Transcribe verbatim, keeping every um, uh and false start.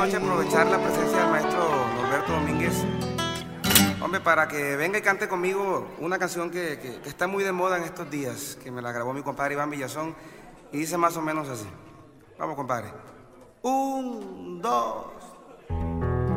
noche aprovechar la presencia del maestro Norberto Domínguez, hombre, para que venga y cante conmigo una canción que, que, que está muy de moda en estos días, que me la grabó mi compadre Iván Villazón, y dice más o menos así. Vamos, compadre. Un, dos...